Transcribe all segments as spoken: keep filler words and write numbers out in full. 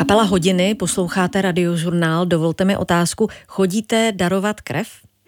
Kapela Hodiny, posloucháte Radiožurnál, dovolte mi otázku, chodíte darovat krev?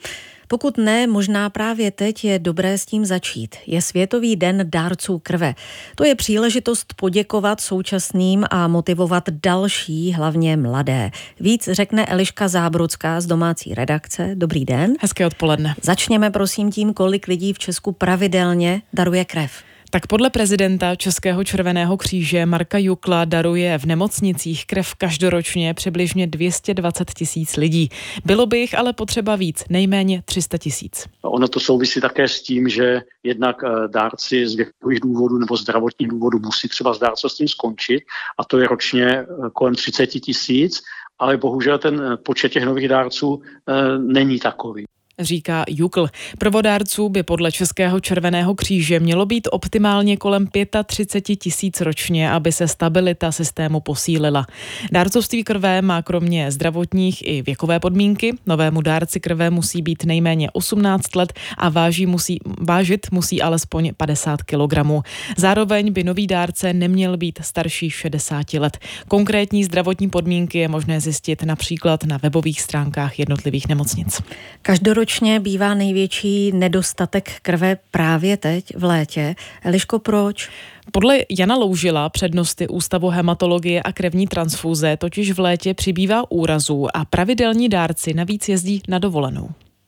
Pokud ne, možná právě teď je dobré s tím začít. Je Světový den dárců krve. To je příležitost poděkovat současným a motivovat další, hlavně mladé. Víc řekne Eliška Zábrodská z domácí redakce. Dobrý den. Hezké odpoledne. Začněme prosím tím, kolik lidí v Česku pravidelně daruje krev. Tak podle prezidenta Českého červeného kříže Marka Jukla daruje v nemocnicích krev každoročně přibližně dvě stě dvacet tisíc lidí. Bylo by jich ale potřeba víc, nejméně tři sta tisíc. Ono to souvisí také s tím, že jednak dárci z věkových důvodů nebo zdravotních důvodů musí třeba s dárcovstvím skončit a to je ročně kolem třicet tisíc, ale bohužel ten počet těch nových dárců e, není takový. Říká Jukl. Prvodárců by podle Českého červeného kříže mělo být optimálně kolem třicet pět tisíc ročně, aby se stabilita systému posílila. Dárcovství krve má kromě zdravotních i věkové podmínky. Novému dárci krve musí být nejméně osmnáct let a váží musí, vážit musí alespoň padesát kilogramů. Zároveň by nový dárce neměl být starší šedesát let. Konkrétní zdravotní podmínky je možné zjistit například na webových stránkách jednotlivých nemocnic. Každoročně Ročně bývá největší nedostatek krve právě teď v létě. Eliško, proč? Podle Jana Loužila, přednosty Ústavu hematologie a krevní transfúze, totiž v létě přibývá úrazů a pravidelní dárci navíc jezdí na dovolenou.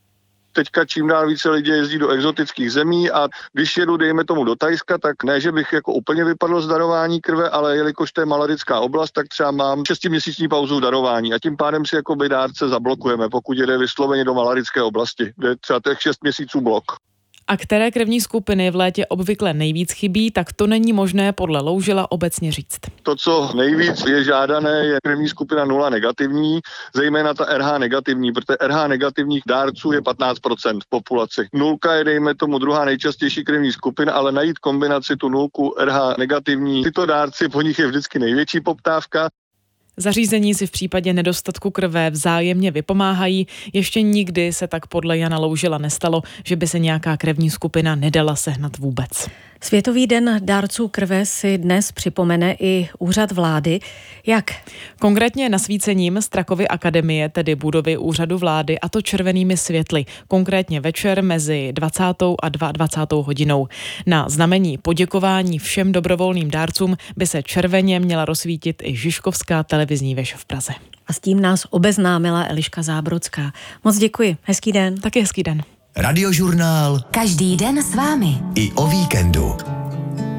Teďka čím dál více lidí jezdí do exotických zemí a když jedu, dejme tomu do Thajska, tak ne, že bych jako úplně vypadl z darování krve, ale jelikož to je malarická oblast, tak třeba mám šestiměsíční pauzu darování a tím pádem si jako by dárce zablokujeme, pokud jede vysloveně do malarické oblasti, kde je třeba těch šest měsíců blok. A které krevní skupiny v létě obvykle nejvíc chybí, tak to není možné podle Loužila obecně říct. To, co nejvíc je žádané, je krevní skupina nula negativní, zejména ta R H negativní, protože R H negativních dárců je patnáct procent v populaci. Nulka je, dejme tomu, druhá nejčastější krevní skupina, ale najít kombinaci tu nulku R H negativní, tyto dárci, po nich je vždycky největší poptávka. Zařízení si v případě nedostatku krve vzájemně vypomáhají. Ještě nikdy se tak podle Jana Loužila nestalo, že by se nějaká krevní skupina nedala sehnat vůbec. Světový den dárců krve si dnes připomene i úřad vlády. Jak? Konkrétně nasvícením Strakovy akademie, tedy budovy úřadu vlády, a to červenými světly. Konkrétně večer mezi dvacátou a dvacátou druhou hodinou. Na znamení poděkování všem dobrovolným dárcům by se červeně měla rozsvítit i Žižkovská televizní věž v Praze. A s tím nás obeznámila Eliška Zábrodská. Moc děkuji. Hezký den. Taky hezký den. Radiožurnál. Každý den s vámi. I o víkendu.